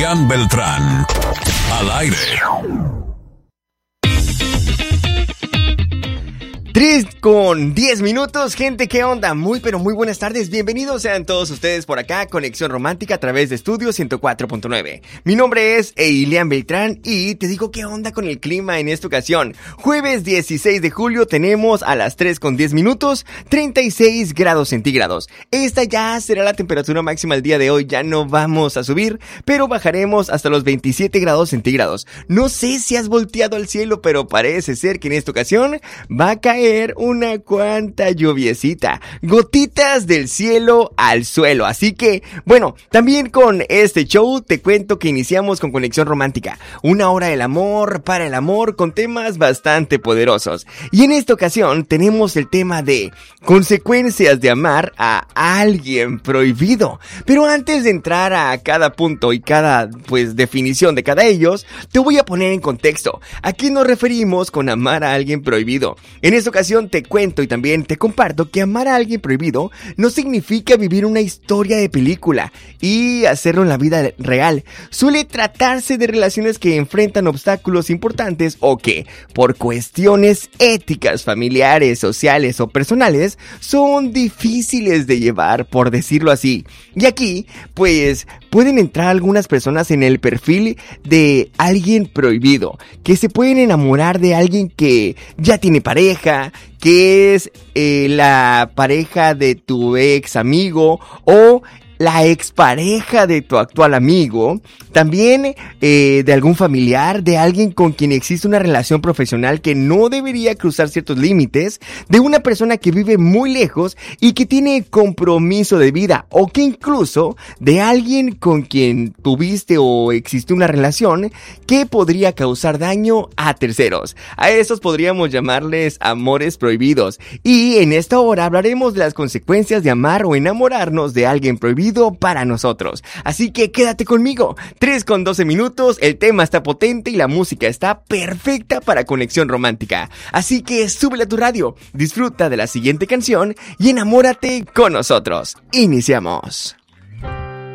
Ilian Beltrán. Al aire. 3:10, gente, ¿qué onda? Muy pero muy buenas tardes, bienvenidos sean todos ustedes por acá, Conexión Romántica a través de Estudio 104.9. Mi nombre es Ilian Beltrán y te digo qué onda con el clima en esta ocasión. Jueves 16 de julio tenemos a las 3:10, 36 grados centígrados. Esta ya será la temperatura máxima el día de hoy, ya no vamos a subir, pero bajaremos hasta los 27 grados centígrados. No sé si has volteado al cielo, pero parece ser que en esta ocasión va a caer una cuanta lluviecita, gotitas del cielo al suelo. Así que, bueno, también con este show te cuento que iniciamos con Conexión Romántica, una hora del amor, para el amor, con temas bastante poderosos. Y en esta ocasión tenemos el tema de consecuencias de amar a alguien prohibido. Pero antes de entrar a cada punto y cada, definición de cada ellos, te voy a poner en contexto. ¿A qué nos referimos con amar a alguien prohibido? En esta ocasión te cuento y también te comparto que amar a alguien prohibido no significa vivir una historia de película y hacerlo en la vida real. Suele tratarse de relaciones que enfrentan obstáculos importantes o que, por cuestiones éticas, familiares, sociales o personales, son difíciles de llevar, por decirlo así. Y aquí, pueden entrar algunas personas en el perfil de alguien prohibido, que se pueden enamorar de alguien que ya tiene pareja, que es la pareja de tu ex amigo o la expareja de tu actual amigo, también de algún familiar, de alguien con quien existe una relación profesional que no debería cruzar ciertos límites, de una persona que vive muy lejos y que tiene compromiso de vida, o que incluso de alguien con quien tuviste o existe una relación que podría causar daño a terceros. A esos podríamos llamarles amores prohibidos, y en esta hora hablaremos de las consecuencias de amar o enamorarnos de alguien prohibido para nosotros. Así que quédate conmigo. 3:12, el tema está potente y la música está perfecta para Conexión Romántica. Así que súbele a tu radio, disfruta de la siguiente canción y enamórate con nosotros. Iniciamos.